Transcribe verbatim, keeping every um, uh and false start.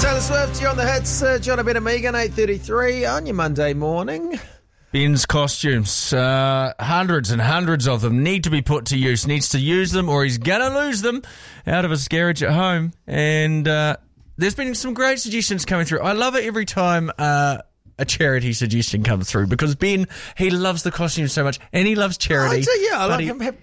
Taylor Swift, you're on the hits. Uh, John Abed and Megan, eight thirty-three on your Monday morning. Ben's costumes, uh, hundreds and hundreds of them need to be put to use. Needs to use them or he's going to lose them out of his garage at home. And uh, there's been some great suggestions coming through. I love it every time uh, a charity suggestion comes through because Ben, he loves the costumes so much and he loves charity. I do, yeah, I like he, him. Have,